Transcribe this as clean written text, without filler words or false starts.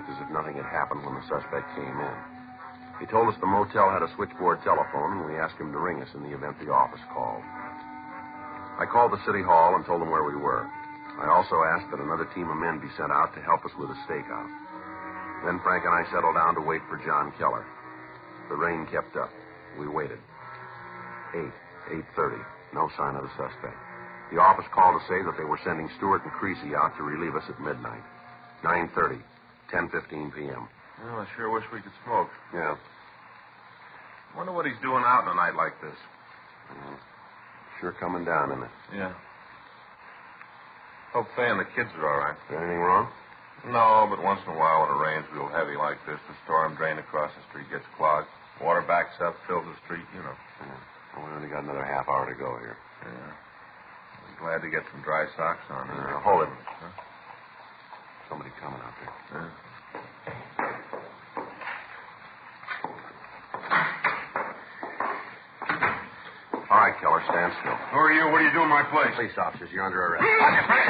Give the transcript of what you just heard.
as if nothing had happened when the suspect came in. He told us the motel had a switchboard telephone, and we asked him to ring us in the event the office called. I called the city hall and told them where we were. I also asked that another team of men be sent out to help us with a stakeout. Then Frank and I settled down to wait for John Keller. The rain kept up. We waited. 8:30. No sign of the suspect. The office called to say that they were sending Stewart and Creasy out to relieve us at midnight. 9:30. 10:15 p.m. Well, I sure wish we could smoke. Yeah. Wonder what he's doing out on a night like this. Sure coming down, isn't it? Yeah. Hope Fay and the kids are all right. Is there anything wrong? No, but once in a while when it rains real heavy like this, the storm drain across the street gets clogged. Water backs up, fills the street, you know. Yeah. Well, we only got another half hour to go here. Yeah. I'm glad to get some dry socks on. Hold it. Huh? Somebody coming out there. Yeah. All right, Keller, stand still. Who are you? What are you doing in my place? Police officers, you're under arrest.